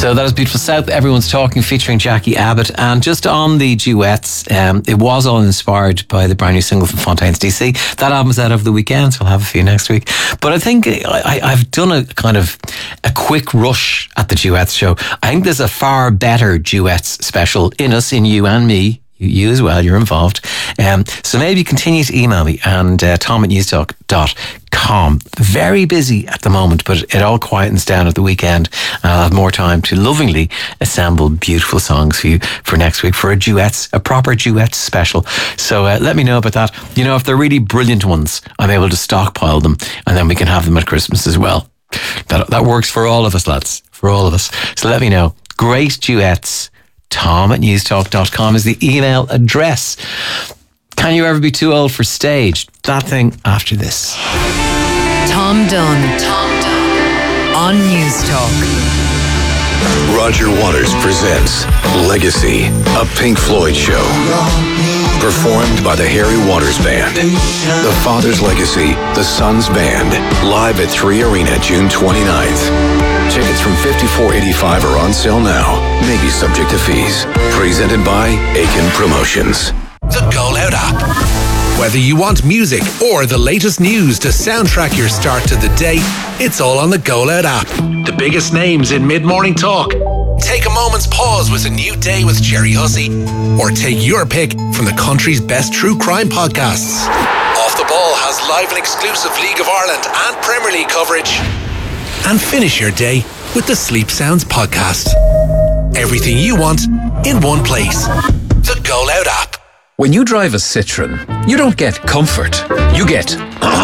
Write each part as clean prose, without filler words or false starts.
So that was Beautiful South, Everyone's Talking, featuring Jackie Abbott. And just on the duets, it was all inspired by the brand new single from Fontaines DC. That album's out over the weekend, so I'll have a few next week. But I think I've done a kind of a quick rush at the duets show. I think there's a far better duets special in us, in you and me. You as well, you're involved. So maybe continue to email me, and tom@newstalk.com. Very busy at the moment, but it all quietens down at the weekend, and I'll have more time to lovingly assemble beautiful songs for you for next week for a proper duets special. So let me know about that. You know, if they're really brilliant ones, I'm able to stockpile them, and then we can have them at Christmas as well. That works for all of us, lads, for all of us. So let me know. Great duets. tom@newstalk.com is the email address. Can you ever be too old for stage? That thing after this. Tom Dunn on Newstalk. Roger Waters presents Legacy, a Pink Floyd show. Performed by the Harry Waters Band. The Father's Legacy, the Son's Band. Live at 3 Arena, June 29th. Tickets from $54.85 are on sale now. Maybe subject to fees. Presented by Aiken Promotions. The Go Loud app. Whether you want music or the latest news to soundtrack your start to the day, it's all on the Go Loud app. The biggest names in mid-morning talk. Take a moment's pause with A New Day with Jerry Hussey. Or take your pick from the country's best true crime podcasts. Off the Ball has live and exclusive League of Ireland and Premier League coverage. And finish your day with the Sleep Sounds podcast. Everything you want in one place. The Go Loud app. When you drive a Citroen, you don't get comfort. You get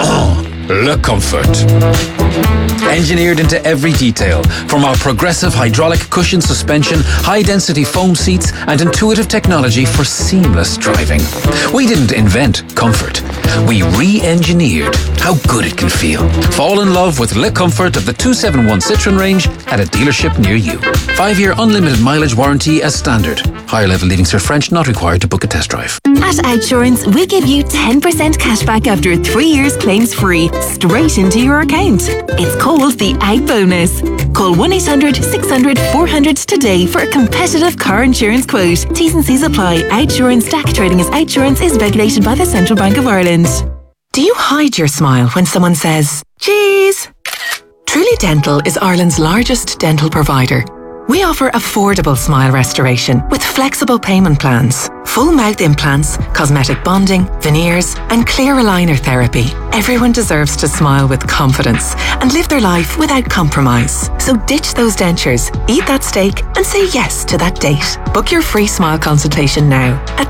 Le Comfort. Engineered into every detail, from our progressive hydraulic cushion suspension, high-density foam seats, and intuitive technology for seamless driving. We didn't invent comfort. We re-engineered how good it can feel. Fall in love with Le Comfort of the 271 Citroen range at a dealership near you. 5-year unlimited mileage warranty as standard. Higher level Leaving Cert French not required to book a test drive. At Outsurance, we give you 10% cashback after 3 years claims free, straight into your account. It's called the Out Bonus. Call 1-800-600-400 today for a competitive car insurance quote. T's and C's apply. Outsurance DAC trading as Outsurance is regulated by the Central Bank of Ireland. Do you hide your smile when someone says, cheese? Truly Dental is Ireland's largest dental provider. We offer affordable smile restoration with flexible payment plans, full mouth implants, cosmetic bonding, veneers, and clear aligner therapy. Everyone deserves to smile with confidence and live their life without compromise. So ditch those dentures, eat that steak, and say yes to that date. Book your free smile consultation now at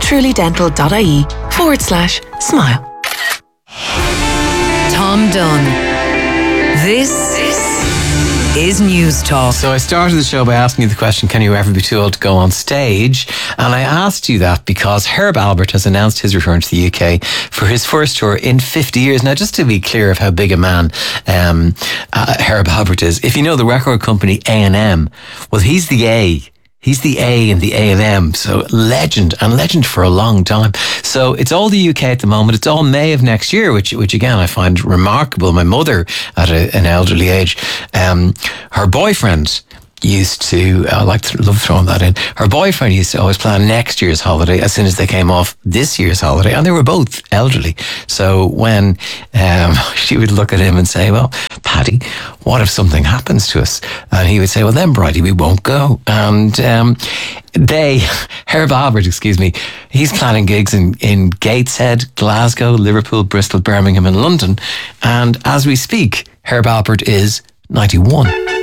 trulydental.ie/smile. Tom Dunn. This is Newstalk. So I started the show by asking you the question, can you ever be too old to go on stage? And I asked you that because Herb Alpert has announced his return to the UK for his first tour in 50 years. Now, just to be clear of how big a man Herb Alpert is, if you know the record company A&M, well, he's the A. He's the A in the A&M, so legend for a long time. So it's all the UK at the moment. It's all May of next year, which again, I find remarkable. My mother, at an elderly age, her boyfriend used to, love throwing that in, her boyfriend used to always plan next year's holiday as soon as they came off this year's holiday, and they were both elderly. So when she would look at him and say, well, Paddy, what if something happens to us? And he would say, well, then, Bridie, we won't go. And Herb Alpert, he's planning gigs in Gateshead, Glasgow, Liverpool, Bristol, Birmingham and London. And as we speak, Herb Alpert is 91.